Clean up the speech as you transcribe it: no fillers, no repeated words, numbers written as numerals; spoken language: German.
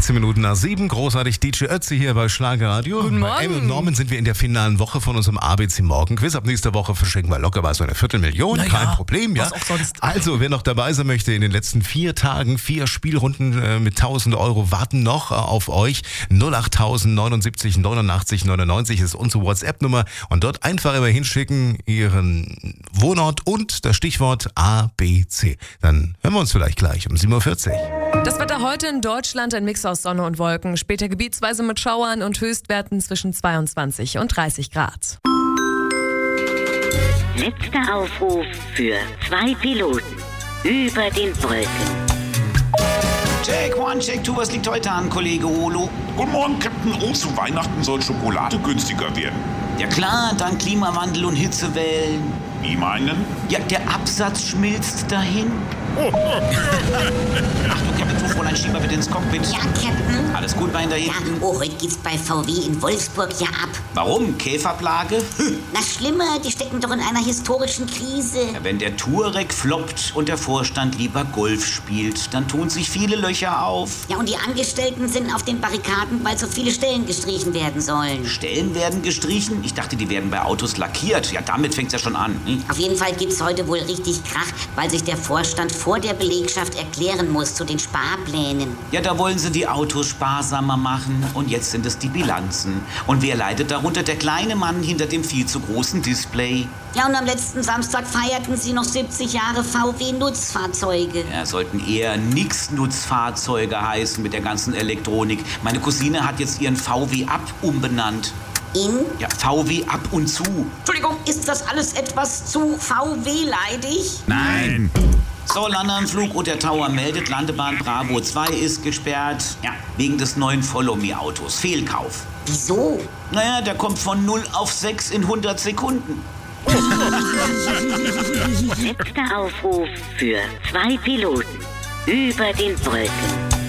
16 Minuten nach 7, großartig DJ Ötzi hier bei Schlagerradio. Guten Morgen. Bei Amy und Norman sind wir in der finalen Woche von unserem ABC Morgen-Quiz. Ab nächster Woche verschenken wir locker mal so eine Viertelmillion, kein Problem, ja. Was auch sonst. Also, wer noch dabei sein möchte, in den letzten 4 Tagen, 4 Spielrunden mit 1000 Euro warten noch auf euch. 08000 79 89 99 ist unsere WhatsApp-Nummer und dort einfach immer hinschicken, Ihren Wohnort und das Stichwort ABC. Dann hören wir uns vielleicht gleich um 7.40 Uhr. Das Wetter heute in Deutschland ein Mix aus Sonne und Wolken. Später gebietsweise mit Schauern und Höchstwerten zwischen 22 und 30 Grad. Letzter Aufruf für 2 Piloten über den Wolken. Check 1, Check 2, was liegt heute an, Kollege Olo? Guten Morgen, Captain. Oh, zu Weihnachten soll Schokolade günstiger werden. Ja klar, dank Klimawandel und Hitzewellen. Wie meinen? Ja, der Absatz schmilzt dahin. Achtung, Captain, Fräulein, schieb mal bitte ins Cockpit. Ja, Captain. Alles gut bei Ihnen da Ja, hinten? oh, heute geht's bei VW in Wolfsburg ja ab. Warum? Käferplage? Na schlimmer, die stecken doch in einer historischen Krise. Ja, wenn der Touareg floppt und der Vorstand lieber Golf spielt, dann tun sich viele Löcher auf. Ja, und die Angestellten sind auf den Barrikaden, weil so viele Stellen gestrichen werden sollen. Stellen werden gestrichen? Ich dachte, die werden bei Autos lackiert. Ja, damit fängt's ja schon an. Hm? Auf jeden Fall gibt's heute wohl richtig Krach, weil sich der Vorstand vor der Belegschaft erklären muss zu den Sparplänen. Ja, da wollen sie die Autos sparsamer machen und jetzt sind es die Bilanzen. Und wer leidet darunter? Der kleine Mann hinter dem viel zu großen Display. Ja, und am letzten Samstag feierten sie noch 70 Jahre VW-Nutzfahrzeuge. Ja, sollten eher Nix-Nutzfahrzeuge heißen mit der ganzen Elektronik. Meine Cousine hat jetzt ihren VW Up umbenannt. In? Ja, VW ab und zu. Entschuldigung, ist das alles etwas zu VW-leidig? Nein. So, Landeanflug und der Tower meldet, Landebahn Bravo 2 ist gesperrt. Ja, wegen des neuen Follow-Me-Autos. Fehlkauf. Wieso? Naja, der kommt von 0 auf 6 in 100 Sekunden. Letzter Aufruf für 2 Piloten über den Wolken.